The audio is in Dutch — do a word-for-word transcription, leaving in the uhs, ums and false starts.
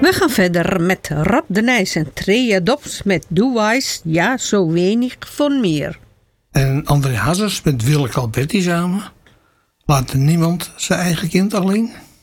We gaan verder met Rob de Nijs en Trea Dobbs met Doe Wise, ja, zo weinig van meer. En André Hazes met Willeke Alberti samen. Laat niemand zijn eigen kind alleen.